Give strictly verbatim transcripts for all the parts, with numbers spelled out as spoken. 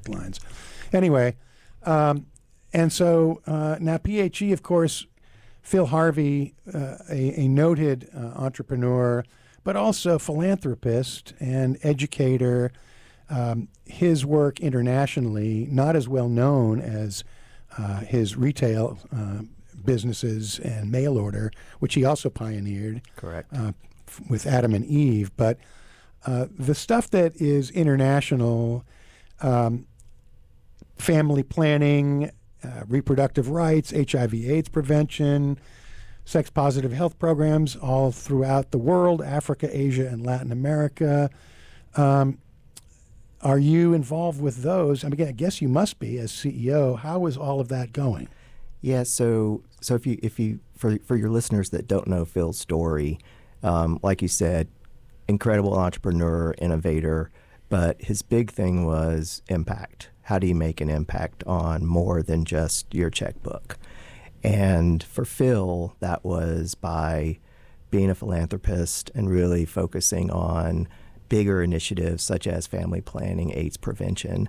product lines. Anyway, um, and so uh, now P H E, of course, Phil Harvey, uh, a, a noted uh, entrepreneur, but also philanthropist and educator. Um, his work internationally, not as well known as uh, his retail uh, businesses and mail order, which he also pioneered. Correct. Uh, f- with Adam and Eve. But uh, the stuff that is international, um, family planning, uh, reproductive rights, H I V AIDS prevention, sex-positive health programs all throughout the world, Africa, Asia, and Latin America. Um, are you involved with those? I mean, I guess you must be as C E O. How is all of that going? Yeah, so so if you if you for for your listeners that don't know Phil's story, um, like you said, incredible entrepreneur, innovator, but his big thing was impact. How do you make an impact on more than just your checkbook? And for Phil, that was by being a philanthropist and really focusing on bigger initiatives such as family planning, AIDS prevention.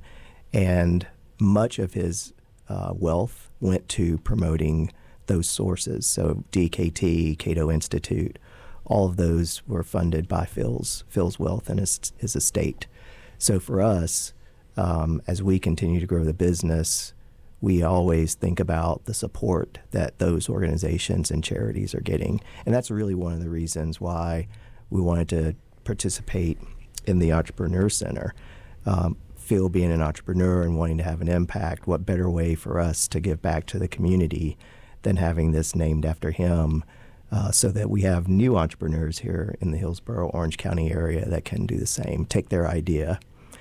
And much of his uh, wealth went to promoting those sources. So D K T, Cato Institute, all of those were funded by Phil's Phil's wealth and his, his estate. So for us, um, as we continue to grow the business, we always think about the support that those organizations and charities are getting. And that's really one of the reasons why we wanted to participate in the Entrepreneur Center. Um, Phil being an entrepreneur and wanting to have an impact, what better way for us to give back to the community than having this named after him, uh, so that we have new entrepreneurs here in the Hillsborough, Orange County area that can do the same, take their idea.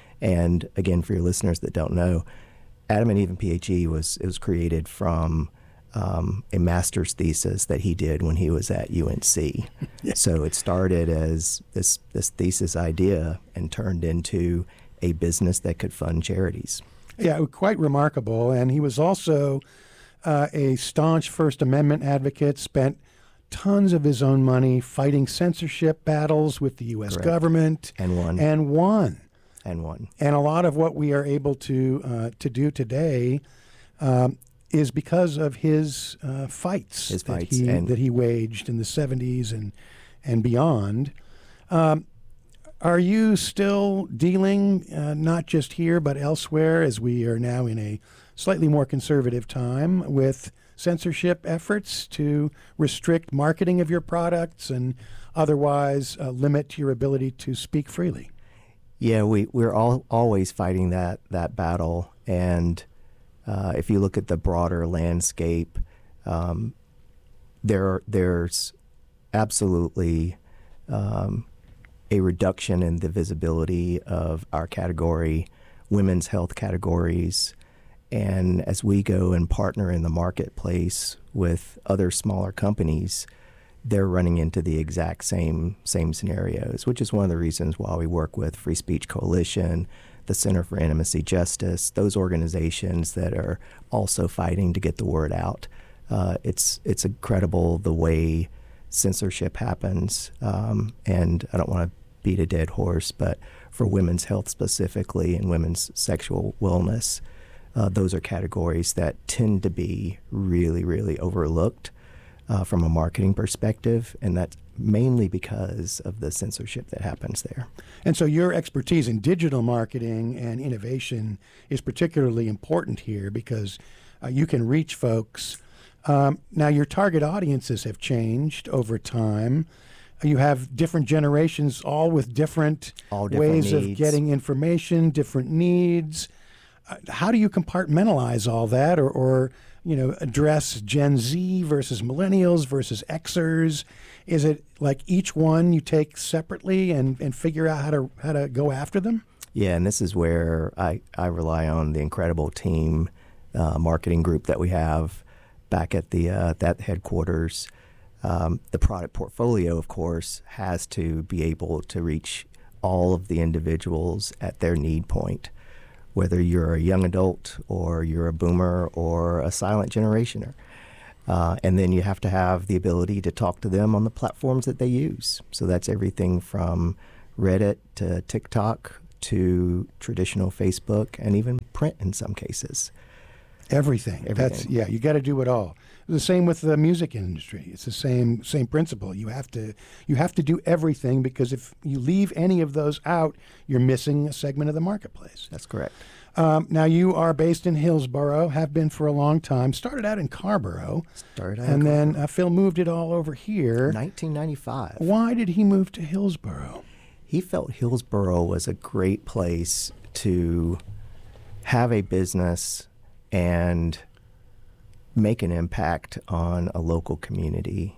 And again, for your listeners that don't know, Adam and Eve and P H E was it was created from um, a master's thesis that he did when he was at U N C. Yeah. So it started as this this thesis idea and turned into a business that could fund charities. Yeah, quite remarkable. And he was also uh, a staunch First Amendment advocate, spent tons of his own money fighting censorship battles with the U S Correct. government. And won. And won. And won. And a lot of what we are able to uh, to do today um, is because of his uh, fights, his that, fights he, and that he waged in the seventies and, and beyond. Um, are you still dealing, uh, not just here, but elsewhere, as we are now in a slightly more conservative time, with censorship efforts to restrict marketing of your products and otherwise uh, limit your ability to speak freely? Yeah, we, we're all always fighting that, that battle. And uh, if you look at the broader landscape, um, there there's absolutely um, a reduction in the visibility of our category, women's health categories. And as we go and partner in the marketplace with other smaller companies, they're running into the exact same same scenarios, which is one of the reasons why we work with Free Speech Coalition, the Center for Intimacy Justice, those organizations that are also fighting to get the word out. Uh, it's it's incredible the way censorship happens, um, and I don't want to beat a dead horse, but for women's health specifically and women's sexual wellness, uh, those are categories that tend to be really, really overlooked Uh, from a marketing perspective, and that's mainly because of the censorship that happens there. And so your expertise in digital marketing and innovation is particularly important here because uh, you can reach folks. Um, now, your target audiences have changed over time. You have different generations, all with different, all different ways needs. of getting information, different needs. Uh, how do you compartmentalize all that, or, or you know, address Gen Z versus millennials versus Xers? Is it like each one you take separately and, and figure out how to how to go after them? Yeah, and this is where I, I rely on the incredible team, uh, marketing group that we have back at the uh, that headquarters. Um, the product portfolio, of course, has to be able to reach all of the individuals at their need point, whether you're a young adult or you're a boomer or a silent generationer. Uh, and then you have to have the ability to talk to them on the platforms that they use. So that's everything from Reddit to TikTok to traditional Facebook and even print in some cases. Everything. Everything. That's yeah. You got to do it all. The same with the music industry. It's the same same principle. You have to you have to do everything, because if you leave any of those out, you're missing a segment of the marketplace. That's correct. Um, now you are based in Hillsboro, have been for a long time. Started out in Carrboro, Started out and in then uh, Phil moved it all over here. nineteen ninety-five. Why did he move to Hillsboro? He felt Hillsboro was a great place to have a business and make an impact on a local community.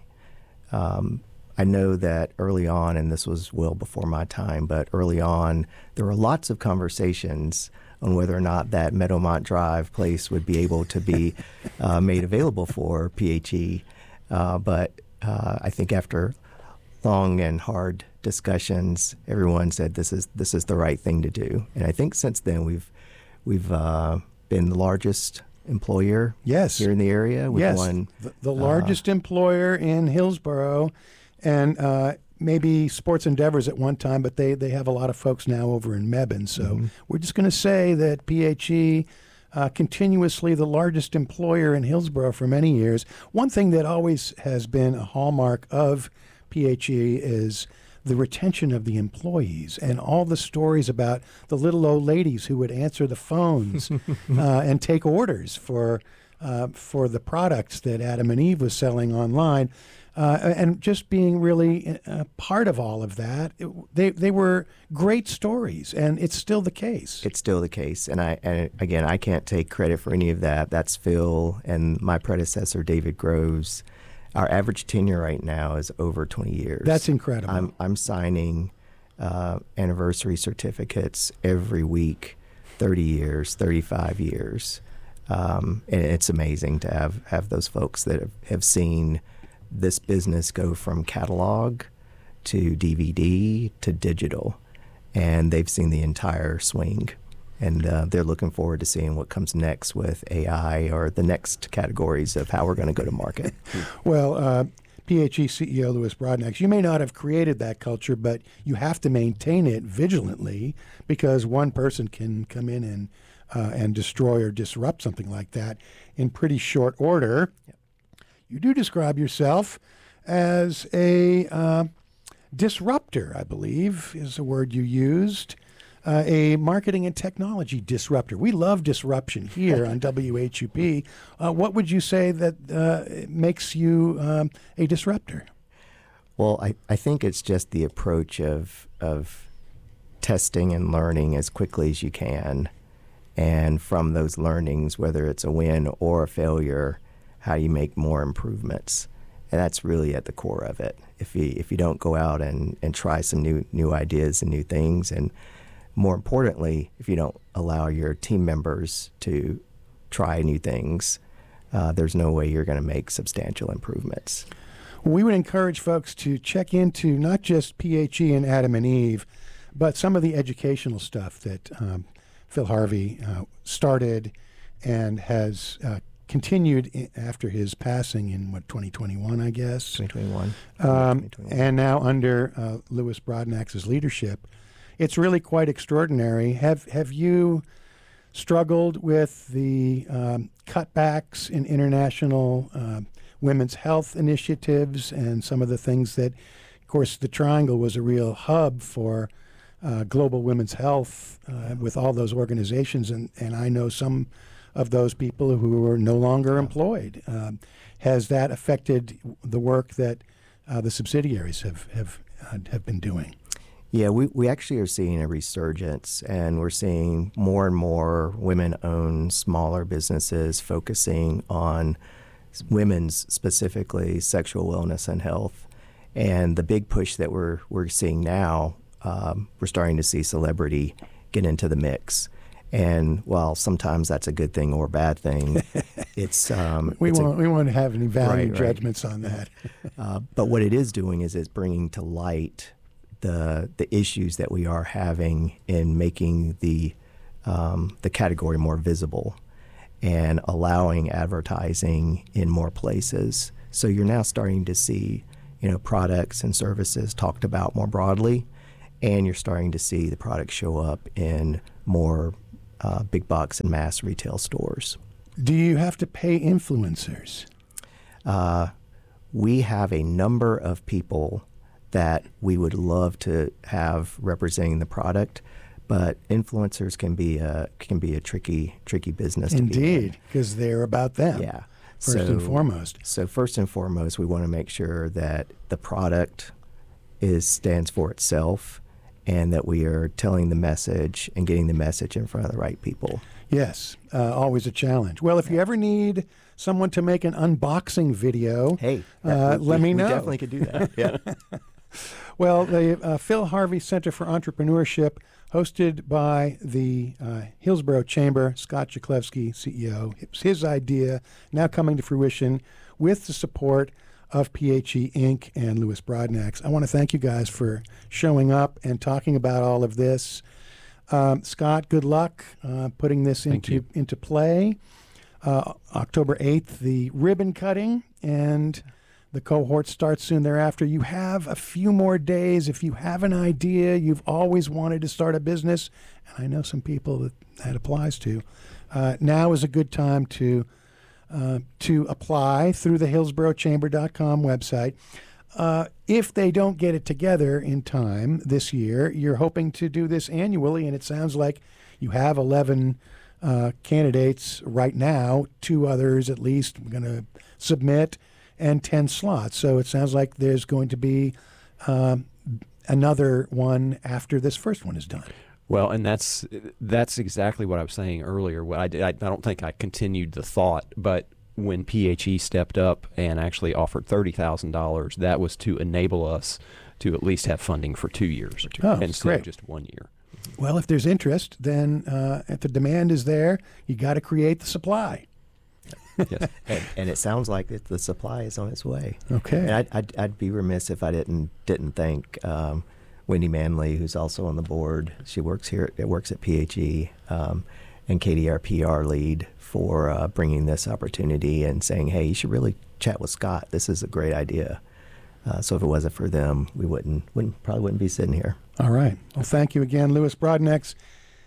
Um, I know that early on, and this was well before my time, but early on, there were lots of conversations on whether or not that Meadowmont Drive place would be able to be uh, made available for P H E. Uh, but uh, I think after long and hard discussions, everyone said this is this is the right thing to do. And I think since then we've we've uh, been the largest employer Yes. here in the area. We've yes, won, the, the largest uh, employer in Hillsboro, and uh, maybe Sports Endeavors at one time, but they, they have a lot of folks now over in Mebane. So mm-hmm. we're just going to say that P H E, uh, continuously the largest employer in Hillsboro for many years. One thing that always has been a hallmark of P H E is the retention of the employees, and all the stories about the little old ladies who would answer the phones uh, and take orders for uh, for the products that Adam and Eve was selling online, uh, and just being really a part of all of that. It, they they were great stories, and it's still the case. It's still the case, and I and again I can't take credit for any of that. That's Phil and my predecessor David Groves. Our average tenure right now is over twenty years. That's incredible. I'm, I'm signing uh, anniversary certificates every week, thirty years, thirty-five years. Um, and it's amazing to have, have those folks that have, have seen this business go from catalog to D V D to digital. And they've seen the entire swing. And uh, they're looking forward to seeing what comes next with A I or the next categories of how we're going to go to market. Well, uh, P H E C E O Louis Broadnax, you may not have created that culture, but you have to maintain it vigilantly, because one person can come in and uh, and destroy or disrupt something like that in pretty short order. Yep. You do describe yourself as a uh, disruptor, I believe is the word you used. Uh, a marketing and technology disruptor. We love disruption here on W H U P. Uh, what would you say that uh, makes you um, a disruptor? Well, I, I think it's just the approach of of testing and learning as quickly as you can. And from those learnings, whether it's a win or a failure, how you make more improvements. And that's really at the core of it. If you if you don't go out and, and try some new new ideas and new things, and more importantly, if you don't allow your team members to try new things, uh, there's no way you're going to make substantial improvements. We would encourage folks to check into not just P H E and Adam and Eve, but some of the educational stuff that um, Phil Harvey uh, started and has uh, continued in, after his passing in, what, twenty twenty-one, I guess? twenty twenty-one. Um, twenty twenty-one. And now under uh, Louis Broadnax's leadership. It's really quite extraordinary. Have have you struggled with the um, cutbacks in international uh, women's health initiatives and some of the things that, of course, the Triangle was a real hub for uh, global women's health uh, with all those organizations, and, and I know some of those people who are no longer employed. Um, has that affected the work that uh, the subsidiaries have have uh, have been doing? Yeah, we, we actually are seeing a resurgence, and we're seeing more and more women-owned smaller businesses focusing on women's, specifically sexual wellness and health. And the big push that we're we're seeing now, um, we're starting to see celebrity get into the mix. And while sometimes that's a good thing or a bad thing, it's um, we it's won't a, we won't have any value right, judgments right. on that. uh, but what it is doing is it's bringing to light the the issues that we are having in making the um, the category more visible and allowing advertising in more places. So you're now starting to see, you know, products and services talked about more broadly, and you're starting to see the product show up in more uh, big box and mass retail stores. Do you have to pay influencers? Uh, we have a number of people that we would love to have representing the product, but influencers can be a can be a tricky tricky business. To Indeed, because they're about them. Yeah, first so, and foremost. So first and foremost, we want to make sure that the product is stands for itself, and that we are telling the message and getting the message in front of the right people. Yes, uh, always a challenge. Well, if you ever need someone to make an unboxing video, Hey, uh, we, let we, me know. We definitely could do that. Yeah. Well, the uh, Phil Harvey Center for Entrepreneurship, hosted by the uh, Hillsborough Chamber, Scott Jaklevsky, C E O. It's his idea, now coming to fruition with the support of P H E Incorporated and Louis Broadnax. I want to thank you guys for showing up and talking about all of this. Um, Scott, good luck uh, putting this Thank into you. into play. Uh, October eighth, the ribbon cutting, and the cohort starts soon thereafter. You have a few more days. If you have an idea, you've always wanted to start a business, and I know some people that that applies to, uh, now is a good time to uh, to apply through the hillsborough chamber dot com website. Uh, if they don't get it together in time this year, you're hoping to do this annually, and it sounds like you have eleven uh, candidates right now, two others at least going to submit, and ten slots. So it sounds like there's going to be um, another one after this first one is done. Well, and that's that's exactly what I was saying earlier. What I did, I, I don't think I continued the thought, but when P H E stepped up and actually offered thirty thousand dollars, that was to enable us to at least have funding for two years Oh, instead great. of just one year. Well, if there's interest, then uh, if the demand is there, you got to create the supply. Yes. and, and it sounds like it, the supply is on its way. Okay. And I'd, I'd, I'd be remiss if I didn't didn't thank um, Wendy Manley, who's also on the board. She works here. It works at P H E, um, and Katie, our P R lead, for uh, bringing this opportunity and saying, "Hey, you should really chat with Scott. This is a great idea." Uh, so if it wasn't for them, we wouldn't wouldn't probably wouldn't be sitting here. All right. Well, thank you again, Louis Broadnax,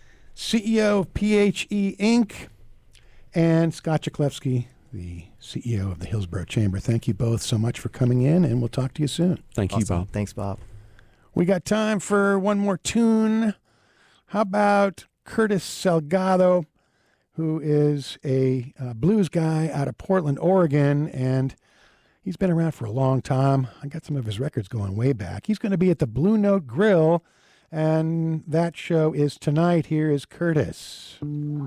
C E O of P H E Incorporated, and Scott Jaklevsky, the C E O of the Hillsborough Chamber. Thank you both so much for coming in, and we'll talk to you soon. Thank you, Awesome. Bob. Thanks, Bob. We got time for one more tune. How about Curtis Salgado, who is a uh, blues guy out of Portland, Oregon, and he's been around for a long time. I got some of his records going way back. He's going to be at the Blue Note Grill, and that show is tonight. Here is Curtis.